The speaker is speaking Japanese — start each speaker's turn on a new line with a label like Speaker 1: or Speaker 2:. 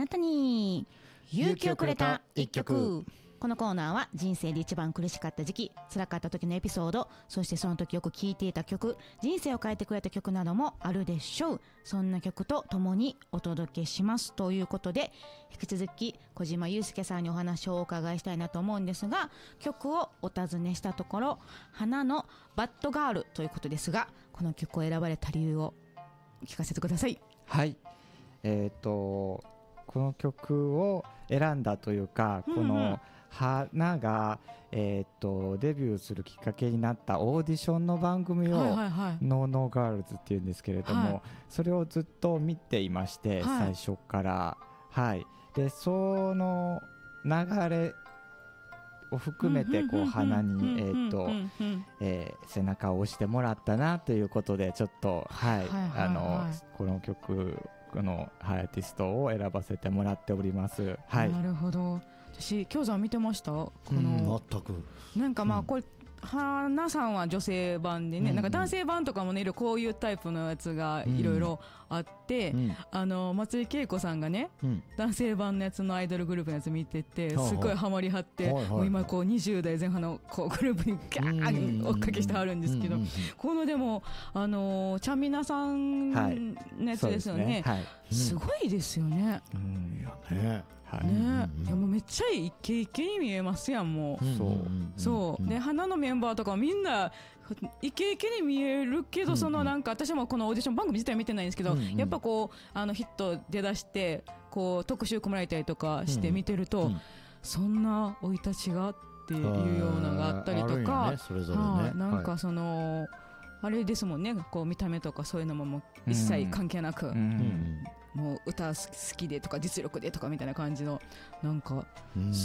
Speaker 1: たに勇気をくれた一曲。このコーナーは人生で一番苦しかった時期、辛かった時のエピソード、そしてその時よく聴いていた曲、人生を変えてくれた曲などもあるでしょう。そんな曲と共にお届けしますということで、引き続き小島祐介さんにお話をお伺いしたいなと思うんですが、曲をお尋ねしたところ、花のバッドガールということですが、この曲を選ばれた理由を聞かせてください。
Speaker 2: はい、この曲を選んだというか、この花が、デビューするきっかけになったオーディションの番組を、ノーノーガールズっていうんですけれども、それをずっと見ていまして、最初から、でその流れを含めてこう花に背中を押してもらったなということで、ちょっとこの曲のアーティストを選ばせてもらっております。
Speaker 1: なるほど。私京さん見てました？この
Speaker 3: 全く
Speaker 1: なんかこれ花さんは女性版でね、なんか男性版とかもね、こういうタイプのやつがいろいろあって、松井恵子さんがね、男性版のやつのアイドルグループのやつ見てて、すごいハマりはって、もう今こう20代前半のこうグループにガーッ追っかけしてはるんですけど、このでもちゃんみなさんのやつですよね。すごいですよね。いやもうめっちゃイケイケに見えますやん。もうそうで、花のメンバーとかみんなイケイケに見えるけど、そのなんか私もこのオーディション番組自体見てないんですけど、やっぱこうヒット出だしてこう特集組まれたりとかして見てると、そんな生い立ちがっていうようなのがあったりとか、なんかそのあれですもんね、こう見た目とかそういうのももう一切関係なく、もう歌好きでとか実力でとかみたいな感じのなんか